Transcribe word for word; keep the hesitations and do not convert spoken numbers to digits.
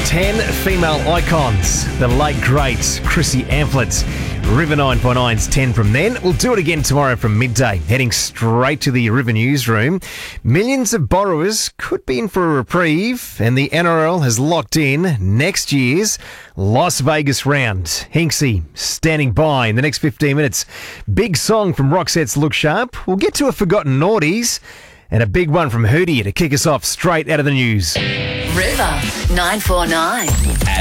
ten female icons. The late great Chrissy Amphlett. River nine point nine's ten from then. We'll do it again tomorrow from midday. Heading straight to the River newsroom. Millions of borrowers could be in for a reprieve, and the N R L has locked in next year's Las Vegas round. Hinksy standing by in the next fifteen minutes. Big song from Roxette's Look Sharp. We'll get to a forgotten naughties, and a big one from Hootie to kick us off straight out of the news. River nine four nine.